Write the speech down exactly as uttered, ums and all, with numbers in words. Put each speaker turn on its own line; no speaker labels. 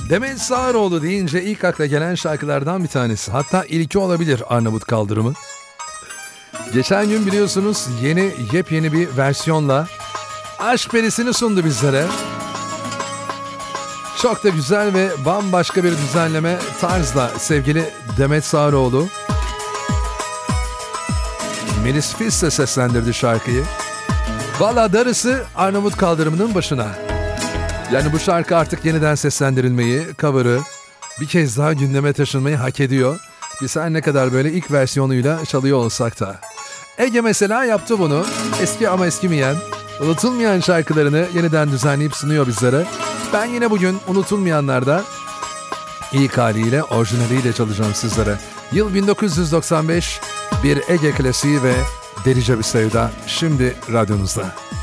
Demet Sağaroğlu deyince ilk akla gelen şarkılardan bir tanesi. Hatta ilki olabilir Arnavut Kaldırımı. Geçen gün biliyorsunuz yeni yepyeni bir versiyonla Aşk Perisi'ni sundu bizlere. Çok da güzel ve bambaşka bir düzenleme tarzla sevgili Demet Sağaroğlu. Melis Fils de seslendirdi şarkıyı. Valla darısı Arnavut Kaldırımı'nın başına. Yani bu şarkı artık yeniden seslendirilmeyi, cover'ı bir kez daha gündeme taşınmayı hak ediyor. Biz her ne kadar böyle ilk versiyonuyla çalıyor olsak da. Ege mesela yaptı bunu. Eski ama eskimeyen, unutulmayan şarkılarını yeniden düzenleyip sunuyor bizlere. Ben yine bugün unutulmayanlarda ilk haliyle, orijinaliyle çalacağım sizlere. Yıl bin dokuz yüz doksan beş, bir Ege klasiği ve Delice Bir Sevda şimdi radyonuzda.